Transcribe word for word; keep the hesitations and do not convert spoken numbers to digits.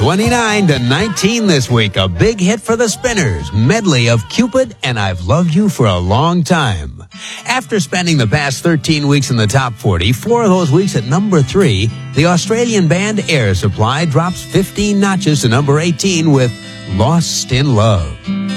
twenty-nine to nineteen this week. A big hit for the Spinners. Medley of Cupid and I've Loved You for a Long Time. After spending the past thirteen weeks in the top forty, four of those weeks at number three, the Australian band Air Supply drops fifteen notches to number eighteen with Lost in Love.